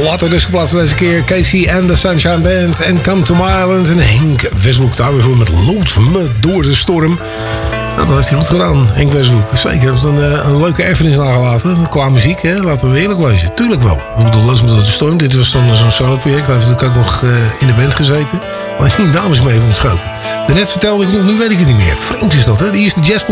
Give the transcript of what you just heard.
platen dus geplaatst voor deze keer. Casey and the Sunshine Band en Come to My Island. En Henk Westbroek daar weer voor met Lood me door de storm. Nou, dat heeft hij goed gedaan, Henk Westbroek. Zeker, dat is een leuke erfenis nagelaten. Qua muziek, hè? Laten we eerlijk wezen. Tuurlijk wel. Ik bedoel, Lood me door de storm. Dit was dan zo'n solo-project. Hij heeft natuurlijk ook nog in de band gezeten. Maar die dames mee van het schoten. Daarnet vertelde ik nog, nu weet ik het niet meer. Vreemd is dat, hè? De eerste jazz